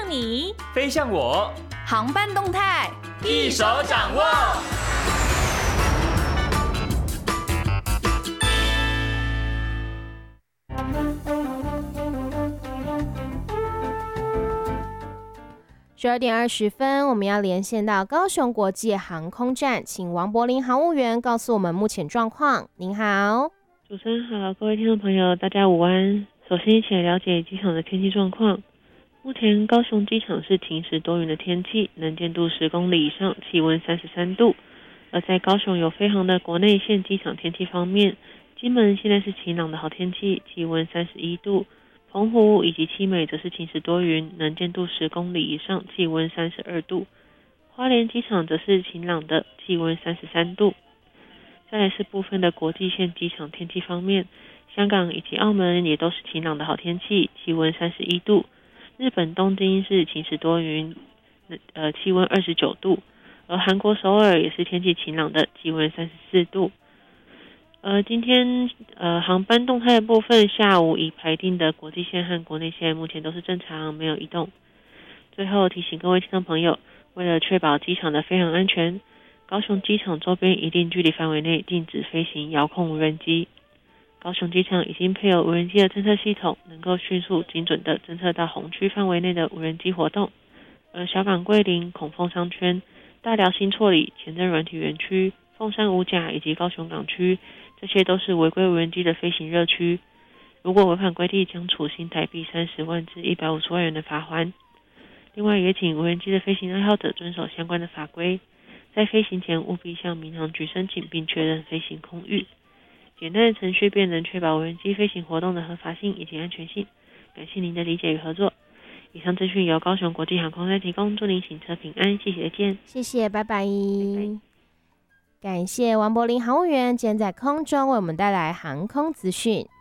你， 飞向我， 航班动态一手掌握。 12:20，我们要连线到高雄国际航空站，请王柏林航务员告诉我们目前状况。您好。 主持人好，各位听众朋友，大家午安。首先一起来了解机场的天气状况。目前高雄机场是晴时多云的天气，能见度10公里以上，气温33度。而在高雄有飞航的国内线机场天气方面，金门现在是晴朗的好天气，气温31度。澎湖以及七美则是晴时多云，能见度10公里以上，气温32度。花莲机场则是晴朗的，气温33度。再来是部分的国际线机场天气方面，香港以及澳门也都是晴朗的好天气，气温31度。日本东京是晴时多云，气温29度。而韩国首尔也是天气晴朗的，气温34度。今天航班动态的部分，下午已排定的国际线和国内线目前都是正常，没有移动。最后提醒各位听众朋友，为了确保机场的飞行安全，高雄机场周边一定距离范围内禁止飞行遥控无人机。高雄机场已经配有无人机的侦测系统，能够迅速精准地侦测到红区范围内的无人机活动。而小港桂林、孔凤商圈、大寮新厝里、前镇软体园区、凤山五甲以及高雄港区，这些都是违规无人机的飞行热区。如果违反规定，将处新台币30万至150万元的罚锾。另外，也请无人机的飞行爱好者遵守相关的法规，在飞行前务必向民航局申请并确认飞行空域。简单的程序便能确保无人机飞行活动的合法性以及安全性。感谢您的理解与合作。以上资讯由高雄国际航空站提供，祝您行车平安，谢谢，再见。 谢谢，拜拜。 拜拜。 感谢王柏林航务员今天在空中为我们带来航空资讯。